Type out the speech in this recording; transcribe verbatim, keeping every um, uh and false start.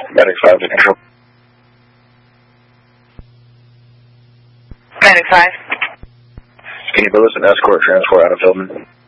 Medic five to control. Medic five. Can you bill us an escort transport out of Philbin?